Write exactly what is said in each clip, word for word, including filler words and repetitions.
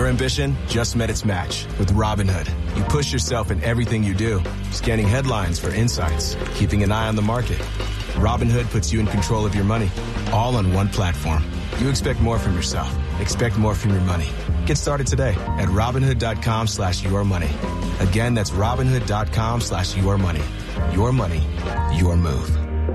Your ambition just met its match with Robinhood. You push yourself in everything you do, scanning headlines for insights, keeping an eye on the market. Robinhood puts you in control of your money, all on one platform. You expect more from yourself. Expect more from your money. Get started today at Robinhood.com slash your money. Again, that's Robinhood.com slash your money. Your money, your move.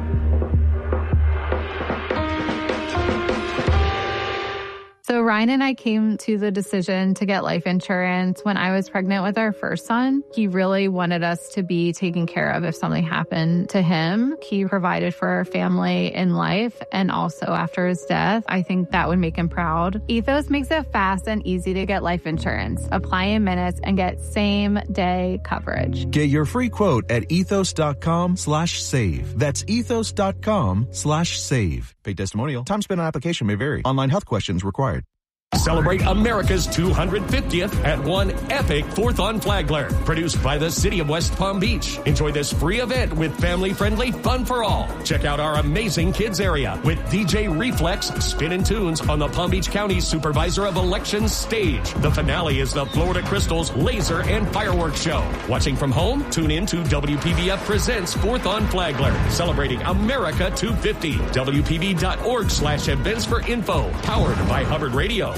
So Ryan and I came to the decision to get life insurance when I was pregnant with our first son. He really wanted us to be taken care of if something happened to him. He provided for our family in life and also after his death. I think that would make him proud. Ethos makes it fast and easy to get life insurance. Apply in minutes and get same day coverage. Get your free quote at ethos.com slash save. That's ethos.com slash save. Paid testimonial. Time spent on application may vary. Online health questions required. Celebrate America's two hundred fiftieth at one epic fourth on Flagler. Produced by the City of West Palm Beach. Enjoy this free event with family-friendly fun for all. Check out our amazing kids area with D J Reflex spinning tunes on the Palm Beach County Supervisor of Elections stage. The finale is the Florida Crystals Laser and Fireworks Show. Watching from home? Tune in to W P B F Presents fourth on Flagler. Celebrating America two fifty. W P B dot org slash events for info. Powered by Hubbard Radio.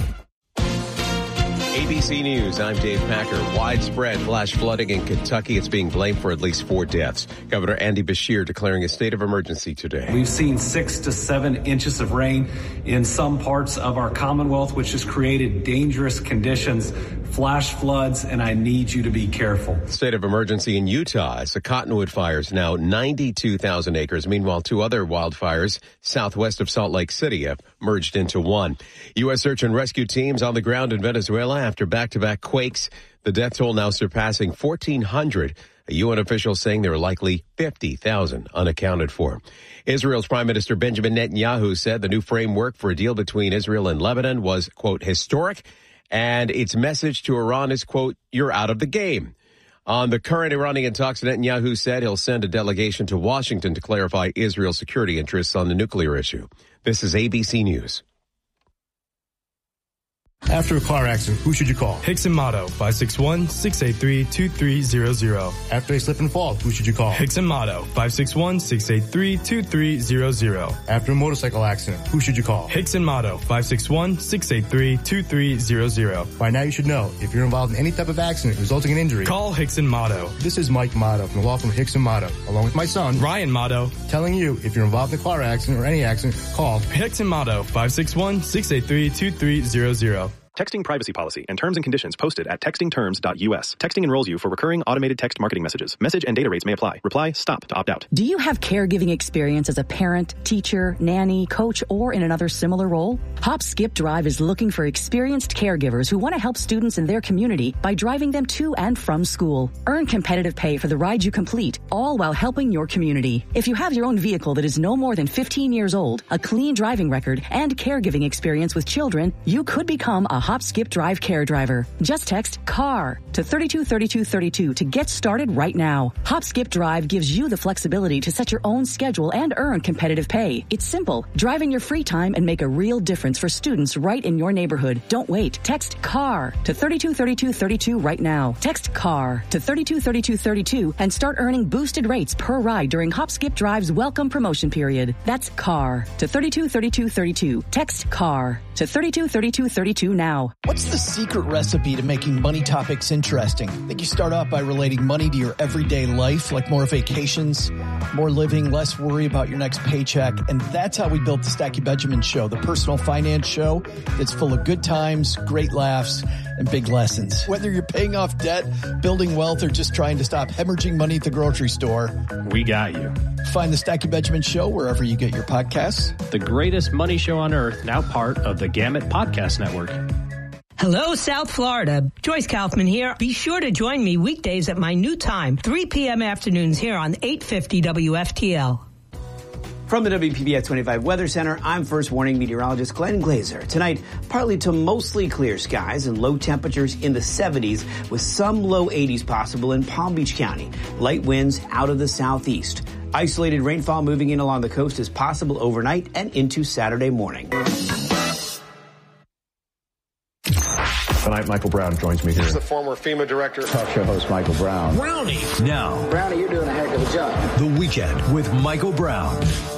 A B C News, I'm Dave Packer. Widespread flash flooding in Kentucky. It's being blamed for at least four deaths. Governor Andy Beshear declaring a state of emergency today. We've seen six to seven inches of rain in some parts of our Commonwealth, which has created dangerous conditions, flash floods, and I need you to be careful. State of emergency in Utah as the Cottonwood fires now ninety-two thousand acres. Meanwhile, two other wildfires southwest of Salt Lake City have merged into one. U S search and rescue teams on the ground in Venezuela after back-to-back quakes. The death toll now surpassing fourteen hundred. A U N official saying there are likely fifty thousand unaccounted for. Israel's Prime Minister Benjamin Netanyahu said the new framework for a deal between Israel and Lebanon was, quote, historic, and its message to Iran is, quote, you're out of the game. On the current Iranian talks, Netanyahu said he'll send a delegation to Washington to clarify Israel's security interests on the nuclear issue. This is A B C News. After a car accident, who should you call? Hickson Motto, five six one, six eight three, two three zero zero. After a slip and fall, who should you call? Hickson Motto, five six one, six eight three, two three zero zero. After a motorcycle accident, who should you call? Hickson Motto, five six one, six eight three, two three zero zero. By now you should know, if you're involved in any type of accident resulting in injury, call Hickson Motto. This is Mike Motto from the law firm Hickson Motto, along with my son, Ryan Motto, telling you if you're involved in a car accident or any accident, call Hickson Motto, five six one, six eight three, two three zero zero. Texting privacy policy and terms and conditions posted at texting terms dot U S. Texting enrolls you for recurring automated text marketing messages. Message and data rates may apply. Reply STOP to opt out. Do you have caregiving experience as a parent, teacher, nanny, coach, or in another similar role? Hop Skip Drive is looking for experienced caregivers who want to help students in their community by driving them to and from school. Earn competitive pay for the ride you complete, all while helping your community. If you have your own vehicle that is no more than fifteen years old, a clean driving record, and caregiving experience with children, you could become a Hop Skip Drive care driver. Just text CAR to three two three two three two to get started right now. Hop Skip Drive gives you the flexibility to set your own schedule and earn competitive pay. It's simple. Drive in your free time and make a real difference for students right in your neighborhood. Don't wait. Text CAR to three two three two three two right now. Text CAR to three two three two three two and start earning boosted rates per ride during Hop Skip Drive's welcome promotion period. That's CAR to three two three two three two. Text CAR to three two three two three two now. What's the secret recipe to making money topics interesting? I think you start off by relating money to your everyday life, like more vacations, more living, less worry about your next paycheck. And that's how we built the Stacky Benjamin Show, the personal finance show that's full of good times, great laughs, and big lessons. Whether you're paying off debt, building wealth, or just trying to stop hemorrhaging money at the grocery store, we got you. Find the Stacky Benjamin Show wherever you get your podcasts. The greatest money show on earth, now part of the Gamut Podcast Network. Hello, South Florida. Joyce Kaufman here. Be sure to join me weekdays at my new time, three p.m. afternoons here on eight fifty W F T L. From the W P B F twenty-five Weather Center, I'm First Warning Meteorologist Glenn Glazer. Tonight, partly to mostly clear skies and low temperatures in the seventies with some low eighties possible in Palm Beach County. Light winds out of the southeast. Isolated rainfall moving in along the coast is possible overnight and into Saturday morning. Tonight, Michael Brown joins me here. He's the former FEMA director. Talk show host Michael Brown. Brownie. Now. Brownie, you're doing a heck of a job. The Weekend with Michael Brown.